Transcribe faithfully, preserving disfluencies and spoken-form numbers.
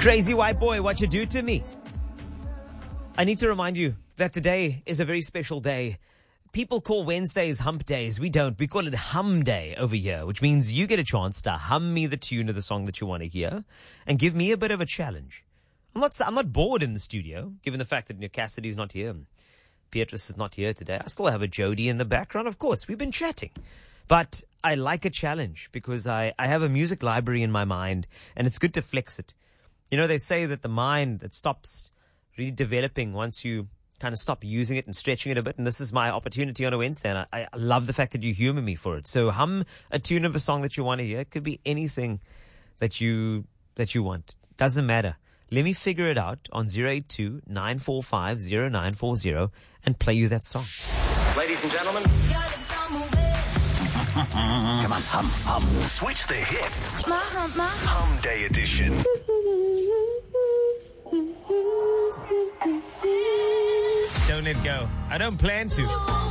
Crazy white boy, what you do to me? I need to remind you that today is a very special day. People call Wednesdays hump days. We don't. We call it hum day over here, which means you get a chance to hum me the tune of the song that you want to hear and give me a bit of a challenge. I'm not, I'm not bored in the studio, given the fact that you know, Cassidy's not here. Beatrice is not here today. I still have a Jody in the background. Of course, we've been chatting. But I like a challenge because I, I have a music library in my mind and it's good to flex it. You know, they say that the mind that stops really developing once you kind of stop using it and stretching it a bit. And this is my opportunity on a Wednesday. And I, I love the fact that you humor me for it. So hum a tune of a song that you want to hear. It could be anything that you, that you want. Doesn't matter. Let me figure it out on zero eight two, nine four five, zero nine four zero and play you that song. Ladies and gentlemen. Come on, hum, hum. Switch the hits. My hump, my Hum Day Edition. Don't let go. I don't plan to.